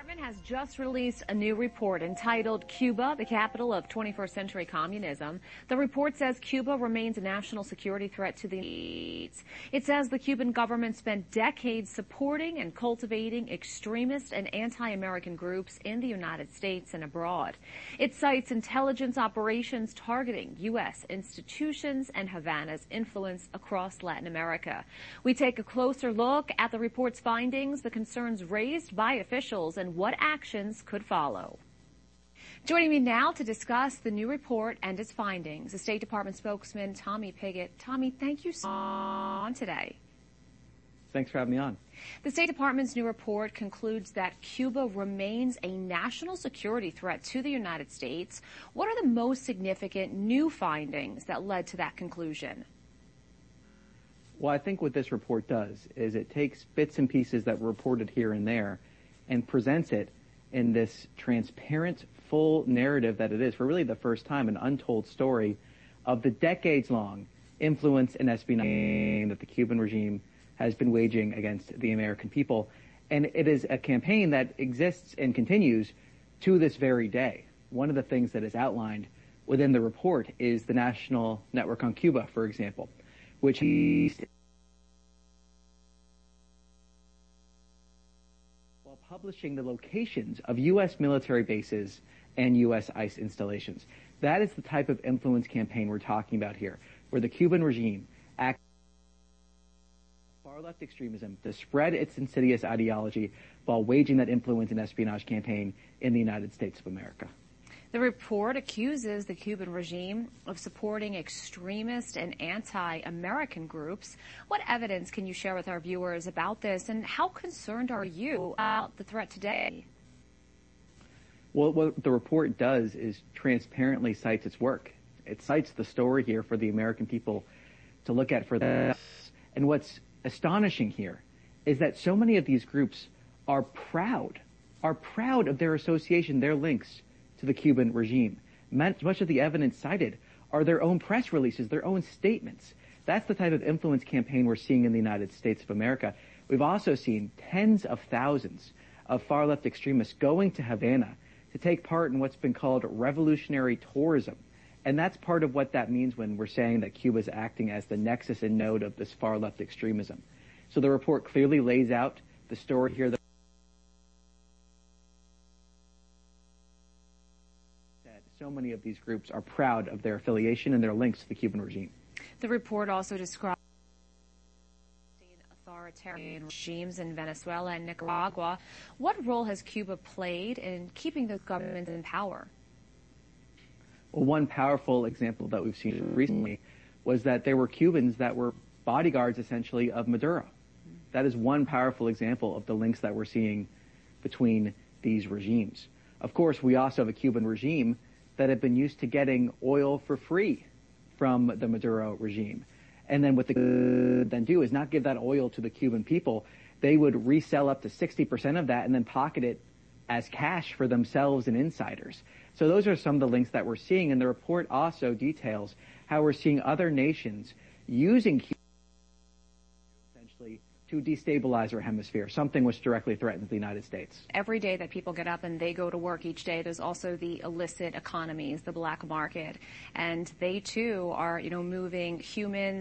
Department has just released a new report entitled Cuba, the Capital of 21st Century Communism. The report says Cuba remains a national security threat to the United States. It says the Cuban government spent decades supporting and cultivating extremist and anti-American groups in the United States and abroad. It cites intelligence operations targeting U.S. institutions and Havana's influence across Latin America. We take a closer look at the report's findings, the concerns raised by officials, and what actions could follow. Joining me now to discuss the new report and its findings, the State Department spokesman Tommy Pigott. Tommy, thank you so much on today. Thanks for having me on. The State Department's new report concludes that Cuba remains a national security threat to the United States. What are the most significant new findings that led to that conclusion? Well, I think what this report does is it takes bits and pieces that were reported here and there and presents it in this transparent, full narrative that it is, for really the first time, an untold story of the decades-long influence and espionage that the Cuban regime has been waging against the American people. And it is a campaign that exists and continues to this very day. One of the things that is outlined within the report is the National Network on Cuba, for example, which while publishing the locations of U.S. military bases and U.S. ICE installations. That is the type of influence campaign we're talking about here, where the Cuban regime acts far-left extremism to spread its insidious ideology while waging that influence and espionage campaign in the United States of America. The report accuses the Cuban regime of supporting extremist and anti-American groups. What evidence can you share with our viewers about this, and how concerned are you about the threat today? Well, what the report does is transparently cites its work. It cites the story here for the American people to look at for themselves. And what's astonishing here is that so many of these groups are proud of their association, their links to the Cuban regime. Much of the evidence cited are their own press releases, their own statements. That's the type of influence campaign we're seeing in the United States of America. We've also seen tens of thousands of far-left extremists going to Havana to take part in what's been called revolutionary tourism. And that's part of what that means when we're saying that Cuba is acting as the nexus and node of this far-left extremism. So the report clearly lays out the story here that so many of these groups are proud of their affiliation and their links to the Cuban regime. The report also describes authoritarian regimes in Venezuela and Nicaragua. What role has Cuba played in keeping those governments in power? Well, one powerful example that we've seen recently was that there were Cubans that were bodyguards, essentially, of Maduro. That is one powerful example of the links that we're seeing between these regimes. Of course, we also have a Cuban regime that have been used to getting oil for free from the Maduro regime. And then what they then do is not give that oil to the Cuban people. They would resell up to 60% of that and then pocket it as cash for themselves and insiders. So those are some of the links that we're seeing, and the report also details how we're seeing other nations using Cuba essentially to destabilize our hemisphere, something which directly threatens the United States. Every day that people get up and they go to work each day, there's also the illicit economies, the black market, and they too are, moving humans